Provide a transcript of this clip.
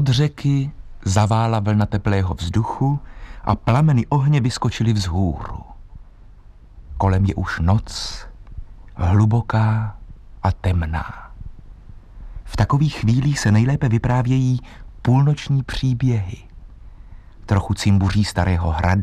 Od řeky zavála vlna teplého vzduchu a plameny ohně vyskočily vzhůru. Kolem je už noc, hluboká a temná. V takových chvílích se nejlépe vyprávějí půlnoční příběhy. Trochu cimbuří starého hradu,